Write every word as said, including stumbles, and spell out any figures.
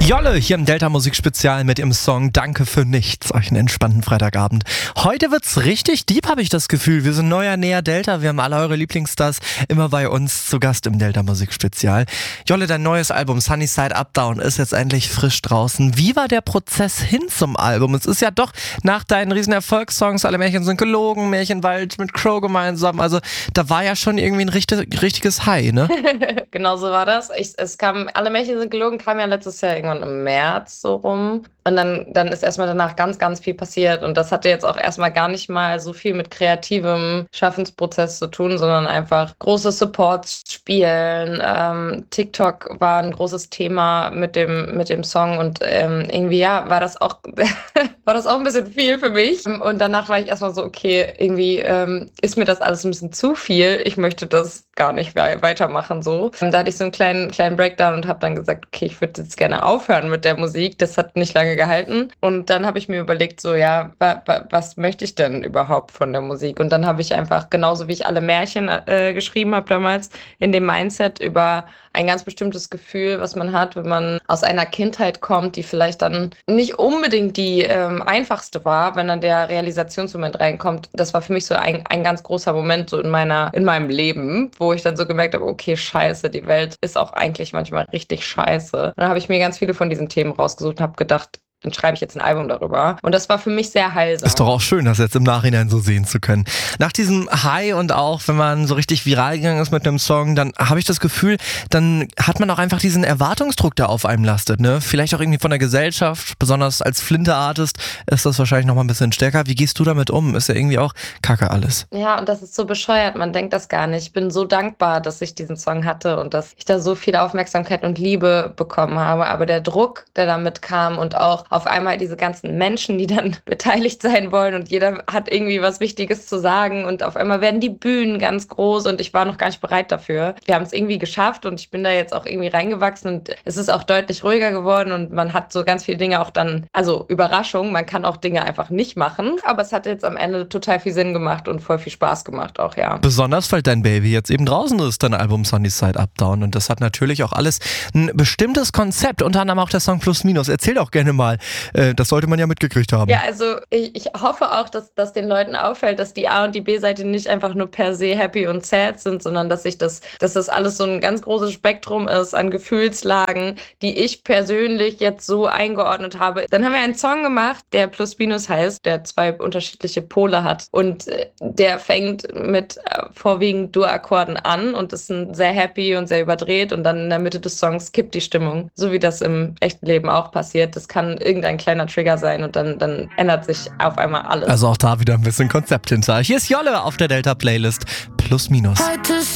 Jolle hier im Delta Musikspezial mit dem Song Danke für nichts. Euch einen entspannten Freitagabend. Heute wird's richtig deep, habe ich das Gefühl. Wir sind neuer näher Delta. Wir haben alle eure Lieblingsstars immer bei uns zu Gast im Delta Musikspezial. Jolle, dein neues Album Sunny Side Up Down ist jetzt endlich frisch draußen. Wie war der Prozess hin zum Album? Es ist ja doch nach deinen riesen Erfolgssongs, Alle Märchen sind gelogen, Märchenwald mit Crow gemeinsam. Also da war ja schon irgendwie ein richtig, richtiges High, ne? Genau so war das. Ich, es kam, Alle Märchen sind gelogen, kam ja letztes Jahr irgendwann im März so rum. Und dann, dann ist erstmal danach ganz, ganz viel passiert. Und das hatte jetzt auch erstmal gar nicht mal so viel mit kreativem Schaffensprozess zu tun, sondern einfach große Supports spielen. Ähm, TikTok war ein großes Thema mit dem, mit dem Song. Und ähm, irgendwie, ja, war das auch, war das auch ein bisschen viel für mich. Und danach war ich erstmal so, okay, irgendwie ähm, ist mir das alles ein bisschen zu viel. Ich möchte das gar nicht weitermachen so. Und da hatte ich so einen kleinen, kleinen Breakdown und habe dann gesagt, okay, ich würde jetzt gerne aufhören mit der Musik. Das hat nicht lange gehalten. Und dann habe ich mir überlegt, so ja, wa- wa- was möchte ich denn überhaupt von der Musik? Und dann habe ich einfach, genauso wie ich alle Märchen äh, geschrieben habe damals, in dem Mindset über ein ganz bestimmtes Gefühl, was man hat, wenn man aus einer Kindheit kommt, die vielleicht dann nicht unbedingt die ähm, einfachste war, wenn dann der Realisationsmoment reinkommt. Das war für mich so ein, ein ganz großer Moment so in meiner, in meinem Leben, wo ich dann so gemerkt habe, okay, scheiße, die Welt ist auch eigentlich manchmal richtig scheiße. Und dann habe ich mir ganz viele von diesen Themen rausgesucht und habe gedacht, dann schreibe ich jetzt ein Album darüber. Und das war für mich sehr heilsam. Ist doch auch schön, das jetzt im Nachhinein so sehen zu können. Nach diesem High und auch, wenn man so richtig viral gegangen ist mit einem Song, dann habe ich das Gefühl, dann hat man auch einfach diesen Erwartungsdruck, der auf einem lastet, ne? Vielleicht auch irgendwie von der Gesellschaft, besonders als Flinte-Artist ist das wahrscheinlich noch mal ein bisschen stärker. Wie gehst du damit um? Ist ja irgendwie auch Kacke alles. Ja, und das ist so bescheuert, man denkt das gar nicht. Ich bin so dankbar, dass ich diesen Song hatte und dass ich da so viel Aufmerksamkeit und Liebe bekommen habe. Aber der Druck, der damit kam und auch auf einmal diese ganzen Menschen, die dann beteiligt sein wollen und jeder hat irgendwie was Wichtiges zu sagen und auf einmal werden die Bühnen ganz groß und ich war noch gar nicht bereit dafür. Wir haben es irgendwie geschafft und ich bin da jetzt auch irgendwie reingewachsen und es ist auch deutlich ruhiger geworden und man hat so ganz viele Dinge auch dann, also Überraschung, man kann auch Dinge einfach nicht machen, aber es hat jetzt am Ende total viel Sinn gemacht und voll viel Spaß gemacht auch, ja. Besonders, weil dein Baby jetzt eben draußen ist, dein Album Sunny Side Up Down, und das hat natürlich auch alles ein bestimmtes Konzept, unter anderem auch der Song Plus Minus. Erzähl doch gerne mal, äh, das sollte man ja mitgekriegt haben. Ja, also ich, ich hoffe auch, dass, dass den Leuten auffällt, dass die A- und die B-Seite nicht einfach nur per se happy und sad sind, sondern dass ich das, dass das alles so ein ganz großes Spektrum ist an Gefühlslagen, die ich persönlich jetzt so eingeordnet habe. Dann haben wir einen Song gemacht, der Plus Minus heißt, der zwei unterschiedliche Pole hat und äh, der fängt mit äh, vorwiegend Dur-Akkorden an und ist ein sehr happy und sehr überdreht und dann in der Mitte des Songs kippt die Stimmung, so wie das im echten Leben auch passiert. Das kann irgendein kleiner Trigger sein und dann, dann ändert sich auf einmal alles. Also auch da wieder ein bisschen Konzept hinter. Hier ist Jolle auf der Delta Playlist Plus Minus. Heute